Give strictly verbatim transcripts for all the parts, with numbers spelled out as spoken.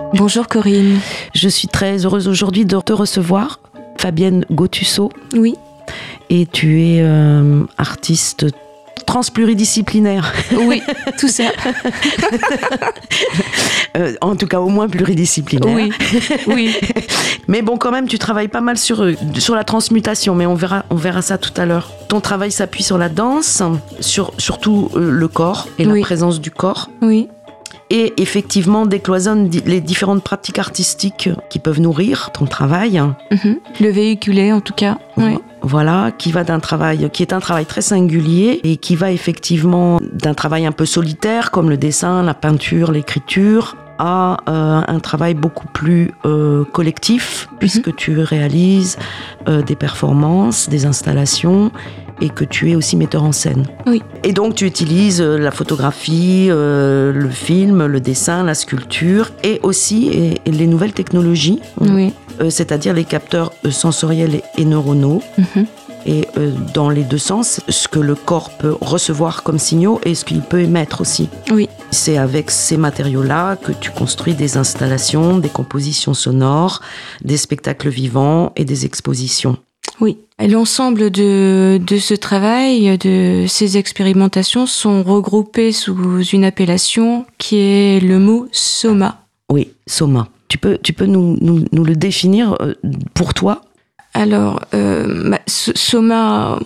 Bonjour Corinne. Je suis très heureuse aujourd'hui de te recevoir, Fabienne Gautusseau. Oui. Et tu es euh, artiste transpluridisciplinaire. Oui, tout ça. euh, en tout cas, au moins pluridisciplinaire. Oui, oui. Mais bon, quand même, tu travailles pas mal sur, sur la transmutation, mais on verra, on verra ça tout à l'heure. Ton travail s'appuie sur la danse, sur surtout euh, le corps et oui. la présence du corps. Oui. Et effectivement, décloisonne les différentes pratiques artistiques qui peuvent nourrir ton travail. Mm-hmm. Le véhiculer, en tout cas. Oui. Voilà, qui va d'un travail, qui est un travail très singulier et qui va effectivement d'un travail un peu solitaire, comme le dessin, la peinture, l'écriture, à euh, un travail beaucoup plus euh, collectif, mm-hmm. puisque tu réalises euh, des performances, des installations, et que tu es aussi metteur en scène. Oui. Et donc tu utilises euh, la photographie, euh, le film, le dessin, la sculpture, et aussi et, et les nouvelles technologies, oui. euh, c'est-à-dire les capteurs euh, sensoriels et, et neuronaux. Mm-hmm. Et euh, dans les deux sens, ce que le corps peut recevoir comme signaux et ce qu'il peut émettre aussi. Oui. C'est avec ces matériaux-là que tu construis des installations, des compositions sonores, des spectacles vivants et des expositions. Oui. L'ensemble de, de ce travail, de ces expérimentations sont regroupées sous une appellation qui est le mot soma. Oui, soma. Tu peux, tu peux nous, nous, nous le définir pour toi ? Alors, euh, bah, soma,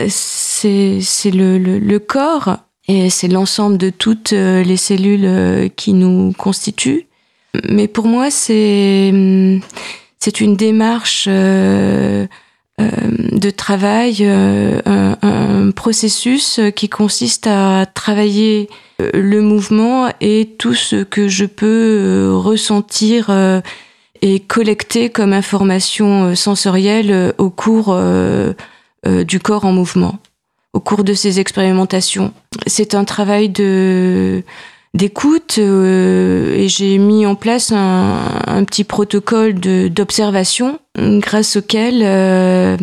c'est, c'est le, le, le corps et c'est l'ensemble de toutes les cellules qui nous constituent. Mais pour moi, c'est, c'est une démarche euh, euh, de travail, euh, un, un processus qui consiste à travailler le mouvement et tout ce que je peux ressentir euh, et collecter comme information sensorielle au cours euh, euh, du corps en mouvement, au cours de ces expérimentations. C'est un travail de, d'écoute euh, et j'ai mis en place un, un petit protocole de, d'observation grâce auquel euh,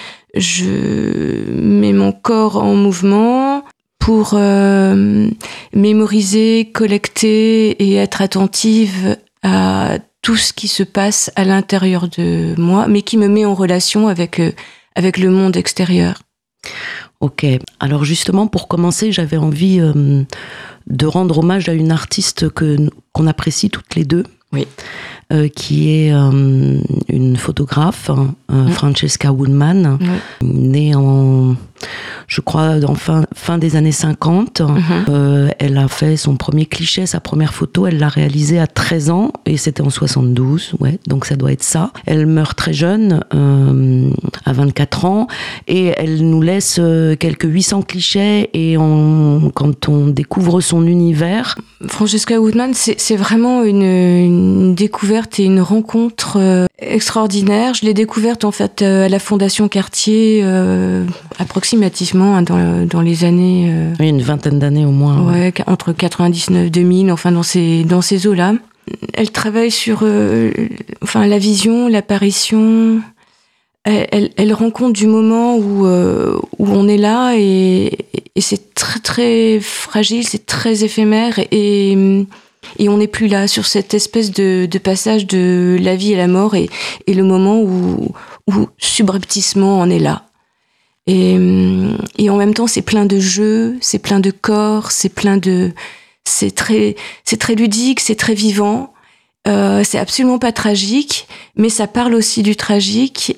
je mets mon corps en mouvement pour euh, mémoriser, collecter et être attentive à tout ce qui se passe à l'intérieur de moi, mais qui me met en relation avec, euh, avec le monde extérieur. Ok. Alors justement, pour commencer, j'avais envie euh, de rendre hommage à une artiste que, qu'on apprécie toutes les deux. Oui. Euh, qui est euh, une photographe, euh, mmh. Francesca Woolman, mmh. née en, je crois, en fin, fin des années cinquante. Mmh. Euh, elle a fait son premier cliché, sa première photo, elle l'a réalisée à treize ans, et c'était en soixante-douze, ouais, donc ça doit être ça. Elle meurt très jeune, euh, à vingt-quatre ans, et elle nous laisse quelques huit cents clichés, et on, quand on découvre son univers... Francesca Woolman, c'est, c'est vraiment une, une découverte et une rencontre euh, extraordinaire. Je l'ai découverte en fait euh, à la Fondation Cartier, euh, approximativement hein, dans, dans les années... Euh, oui, une vingtaine d'années au moins. Ouais, ouais. Entre quatre-vingt-dix-neuf et deux mille, enfin dans ces, dans ces eaux-là. Elle travaille sur euh, enfin, la vision, l'apparition. Elle, elle, elle rend compte du moment où, euh, où on est là et, et c'est très très fragile, c'est très éphémère et... Et on n'est plus là, sur cette espèce de, de passage de la vie et la mort et, et le moment où, où subrepticement on est là. Et, et en même temps, c'est plein de jeux, c'est plein de corps, c'est plein de... C'est très, c'est très ludique, c'est très vivant. Euh, c'est absolument pas tragique, mais ça parle aussi du tragique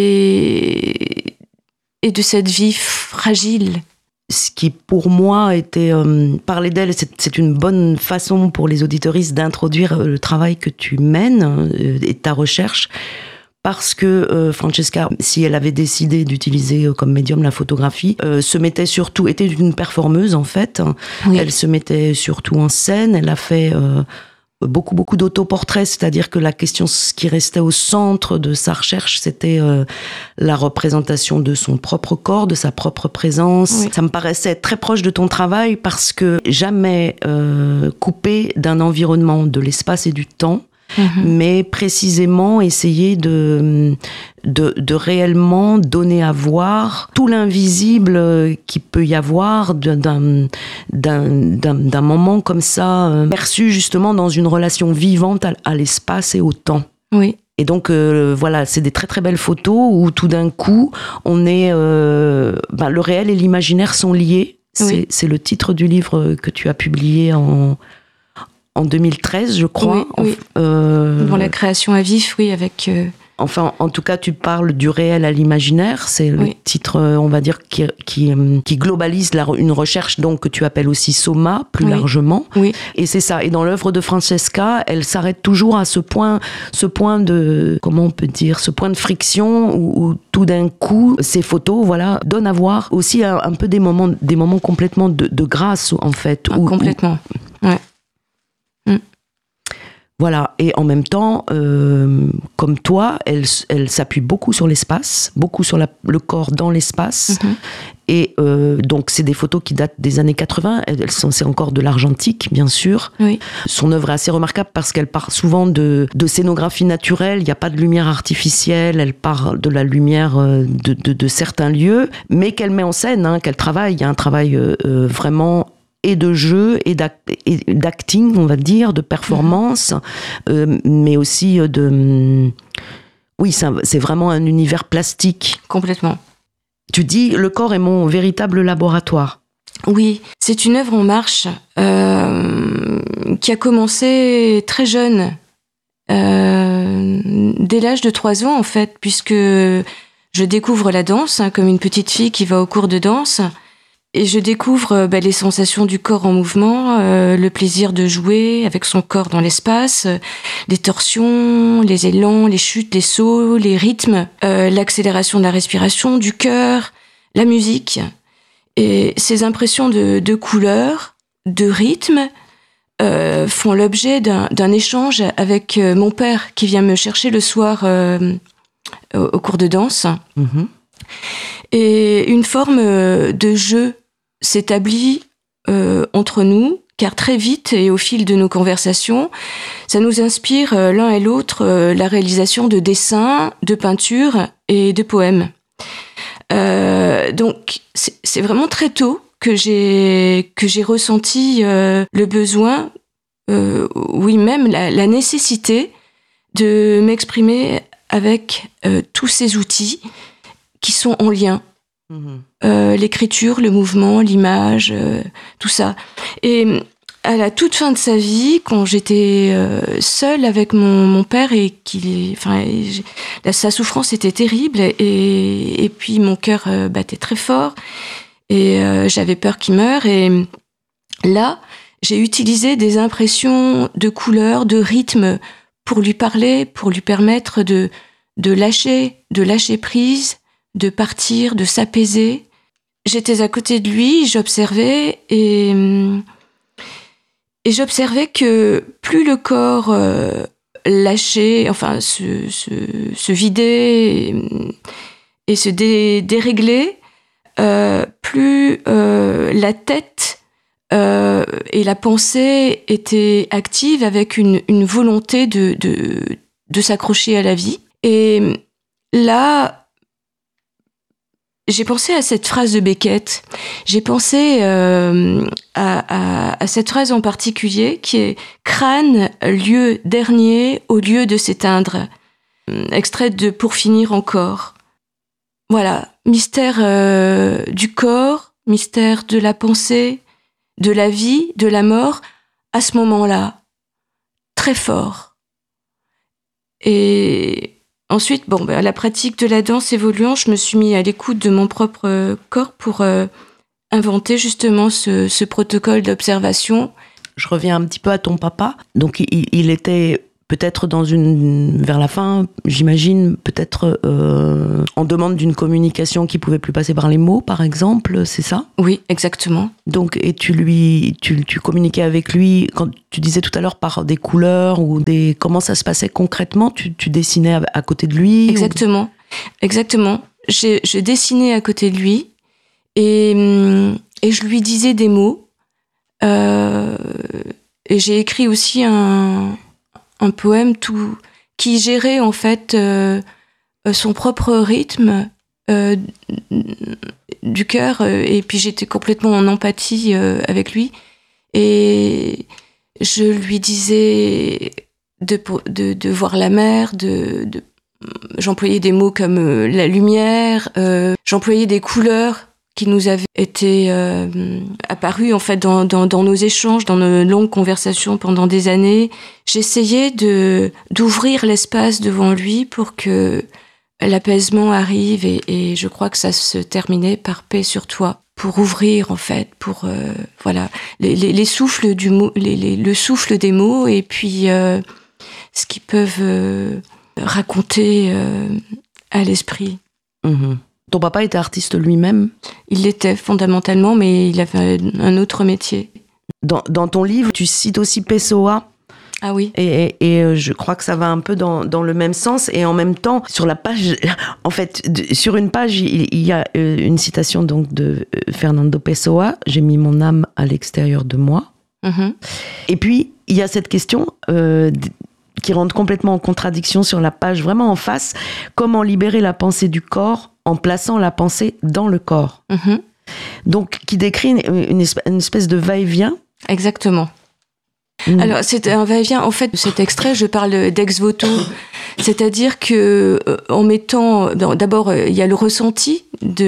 et, et de cette vie fragile. Ce qui, pour moi, était... Euh, parler d'elle, c'est, c'est une bonne façon pour les auditeuristes d'introduire le travail que tu mènes euh, et ta recherche. Parce que euh, Francesca, si elle avait décidé d'utiliser euh, comme médium la photographie, euh, se mettait surtout... était une performeuse, en fait. Oui. Elle se mettait surtout en scène. Elle a fait... Euh, beaucoup beaucoup d'autoportraits, c'est-à-dire que la question ce qui restait au centre de sa recherche, c'était euh, la représentation de son propre corps, de sa propre présence. Oui. Ça me paraissait très proche de ton travail parce que jamais euh, coupé d'un environnement, de l'espace et du temps. mmh. mais précisément essayer de, de, de réellement donner à voir tout l'invisible qui peut y avoir d'un, d'un, d'un, d'un moment comme ça, perçu justement dans une relation vivante à, à l'espace et au temps. Oui. Et donc, euh, voilà, c'est des très très belles photos où tout d'un coup, on est, euh, ben, le réel et l'imaginaire sont liés. C'est, oui. c'est le titre du livre que tu as publié en, en deux mille treize, je crois. Oui, oui. Euh, Dans la création à vif, oui, avec... Euh... Enfin, en tout cas, tu parles du réel à l'imaginaire. C'est le oui. titre, on va dire, qui, qui, qui globalise la, une recherche donc que tu appelles aussi Soma, plus oui. largement. Oui. Et c'est ça. Et dans l'œuvre de Francesca, elle s'arrête toujours à ce point, ce point de, comment on peut dire, ce point de friction où, où tout d'un coup, ces photos, voilà, donnent à voir aussi un, un peu des moments, des moments complètement de, de grâce, en fait. Ah, où, complètement. Où, ouais. Mm. Voilà, et en même temps, euh, comme toi, elle, elle s'appuie beaucoup sur l'espace, beaucoup sur la, le corps dans l'espace. Mm-hmm. Et euh, donc, c'est des photos qui datent des années quatre-vingts. Elles sont, c'est encore de l'argentique, bien sûr. Oui. Son œuvre est assez remarquable parce qu'elle part souvent de, de scénographie naturelle. Il n'y a pas de lumière artificielle. Elle part de la lumière de, de, de certains lieux, mais qu'elle met en scène, hein, qu'elle travaille. Il y a un travail euh, vraiment... et de jeu, et d'acting, on va dire, de performance, mmh. euh, mais aussi de... Oui, ça, c'est vraiment un univers plastique. Complètement. Tu dis, le corps est mon véritable laboratoire. Oui, c'est une œuvre en marche euh, qui a commencé très jeune, euh, dès l'âge de trois ans, en fait, puisque je découvre la danse, hein, comme une petite fille qui va au cours de danse. Et je découvre bah, les sensations du corps en mouvement, euh, le plaisir de jouer avec son corps dans l'espace, euh, les torsions, les élans, les chutes, les sauts, les rythmes, euh, l'accélération de la respiration, du cœur, la musique. Et ces impressions de, de couleurs, de rythme, euh, font l'objet d'un, d'un échange avec euh, mon père qui vient me chercher le soir euh, au, au cours de danse. Mmh. Et une forme de jeu s'établit euh, entre nous, car très vite et au fil de nos conversations, ça nous inspire euh, l'un et l'autre euh, la réalisation de dessins, de peintures et de poèmes. Euh, donc c'est, c'est vraiment très tôt que j'ai que j'ai ressenti euh, le besoin, euh, oui même la, la nécessité de m'exprimer avec euh, tous ces outils qui sont en lien. Mmh. Euh, l'écriture, le mouvement, l'image, euh, tout ça. Et à la toute fin de sa vie, quand j'étais euh, seule avec mon, mon père et qu'il, enfin, sa souffrance était terrible et, et puis mon cœur euh, battait très fort et euh, j'avais peur qu'il meure. Et là, j'ai utilisé des impressions de couleurs, de rythme pour lui parler, pour lui permettre de, de lâcher, de lâcher prise, de partir, de s'apaiser. J'étais à côté de lui, j'observais et, et j'observais que plus le corps euh, lâchait, enfin se, se, se vidait et, et se dé, déréglait, euh, plus euh, la tête euh, et la pensée étaient actives avec une, une volonté de, de, de s'accrocher à la vie. Et là, j'ai pensé à cette phrase de Beckett. J'ai pensé euh, à, à, à cette phrase en particulier qui est « crâne, lieu dernier au lieu de s'éteindre », extrait de « Pour finir encore ». Voilà, mystère euh, du corps, mystère de la pensée, de la vie, de la mort, à ce moment-là, très fort. Et... Ensuite, bon, ben, la pratique de la danse évoluant, je me suis mis à l'écoute de mon propre euh, corps pour euh, inventer justement ce, ce protocole d'observation. Je reviens un petit peu à ton papa. Donc, il, il était peut-être dans une, vers la fin, j'imagine, peut-être euh, en demande d'une communication qui pouvait plus passer par les mots, par exemple, c'est ça ? Oui, exactement. Donc, et tu lui, tu, tu communiquais avec lui, quand tu disais tout à l'heure par des couleurs ou des, comment ça se passait concrètement ? Tu, tu dessinais à, à côté de lui ? Exactement, ou... exactement. J'ai, je dessinais à côté de lui et, et je lui disais des mots. Euh, et j'ai écrit aussi un un poème tout qui gérait en fait euh, son propre rythme euh, du cœur, euh, et puis j'étais complètement en empathie euh, avec lui, et je lui disais de, de, de voir la mer, de, de j'employais des mots comme euh, la lumière, euh, j'employais des couleurs qui nous avaient été euh, apparues en fait dans, dans, dans nos échanges, dans nos longues conversations pendant des années. J'essayais de d'ouvrir l'espace devant lui pour que l'apaisement arrive, et, et je crois que ça se terminait par paix sur toi, pour ouvrir en fait, pour euh, voilà les, les, les souffles du mot, les, les, le souffle des mots, et puis euh, ce qu'ils peuvent euh, raconter euh, à l'esprit. Mmh. Ton papa était artiste lui-même ? Il l'était fondamentalement, mais il avait un autre métier. Dans, dans ton livre, tu cites aussi Pessoa. Ah oui. Et, et, et je crois que ça va un peu dans, dans le même sens. Et en même temps, sur la page, en fait, de, sur une page, il, il y a une citation donc de Fernando Pessoa. J'ai mis mon âme à l'extérieur de moi. Mm-hmm. Et puis, il y a cette question euh, qui rentre complètement en contradiction sur la page, vraiment en face. Comment libérer la pensée du corps en plaçant la pensée dans le corps. Mm-hmm. Donc, qui décrit une, une, espèce, une espèce de va-et-vient. Exactement. Mmh. Alors, c'est un va-et-vient. En fait, cet extrait, je parle d'ex voto. C'est-à-dire que, euh, en mettant... D'abord, il y a le ressenti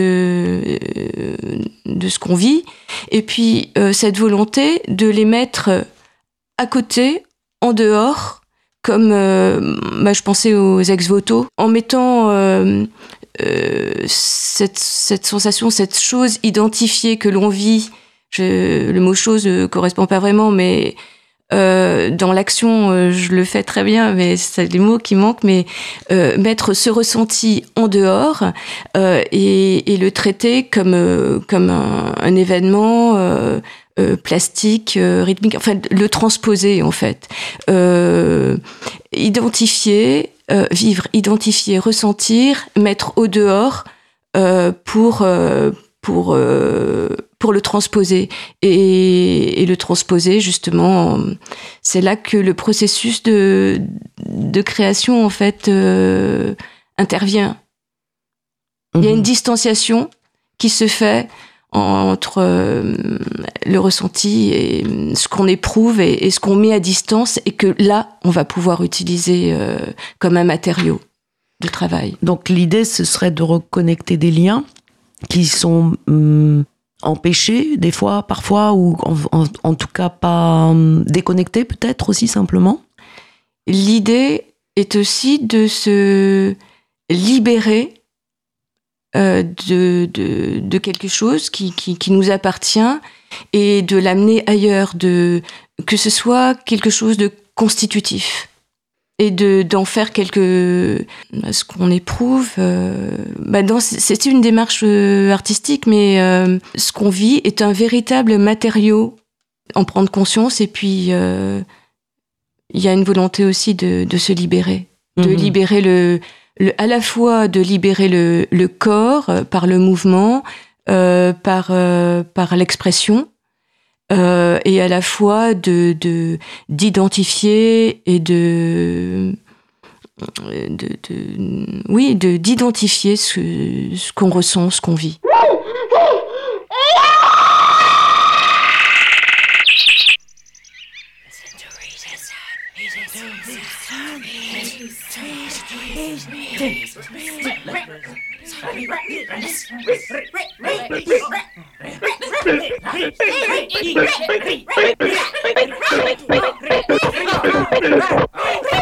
de, euh, de ce qu'on vit. Et puis, euh, cette volonté de les mettre à côté, en dehors, comme... Euh, bah, je pensais aux ex voto. En mettant... Euh, Euh, cette, cette sensation, cette chose identifiée que l'on vit, je, le mot chose ne correspond pas vraiment, mais euh, dans l'action, euh, je le fais très bien, mais c'est des mots qui manquent, mais euh, mettre ce ressenti en dehors euh, et, et le traiter comme, euh, comme un, un événement euh, euh, plastique, euh, rythmique, enfin le transposer en fait. Euh, identifier, Euh, vivre, identifier, ressentir, mettre au dehors euh, pour, euh, pour, euh, pour le transposer. Et, et le transposer, justement, c'est là que le processus de, de création, en fait, euh, intervient. Mmh. Il y a une distanciation qui se fait entre euh, le ressenti et ce qu'on éprouve et, et ce qu'on met à distance, et que là, on va pouvoir utiliser euh, comme un matériau de travail. Donc l'idée, ce serait de reconnecter des liens qui sont hum, empêchés, des fois, parfois, ou en, en, en tout cas pas hum, déconnectés, peut-être aussi simplement. L'idée est aussi de se libérer Euh, de, de, de quelque chose qui, qui, qui nous appartient, et de l'amener ailleurs, de, que ce soit quelque chose de constitutif, et de, d'en faire quelque, ce qu'on éprouve. Euh, bah dans, c'est une démarche artistique, mais euh, ce qu'on vit est un véritable matériau, en prendre conscience, et puis euh, il y a une volonté aussi de, de se libérer, de mmh. libérer le... Le, à la fois de libérer le, le corps euh, par le mouvement, euh, par, euh, par l'expression, euh, et à la fois de, de, d'identifier et de, de, de oui, de, d'identifier ce, ce qu'on ressent, ce qu'on vit.